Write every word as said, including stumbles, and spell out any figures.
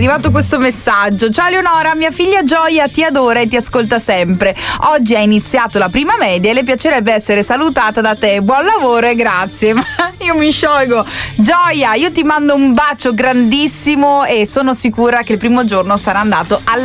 arrivato questo messaggio. Ciao Leonora, mia figlia Gioia ti adora e ti ascolta sempre. Oggi ha iniziato la prima media e le piacerebbe essere salutata da te. Buon lavoro e grazie. Ma io mi sciolgo. Gioia, io ti mando un bacio grandissimo e sono sicura che il primo giorno sarà andato alla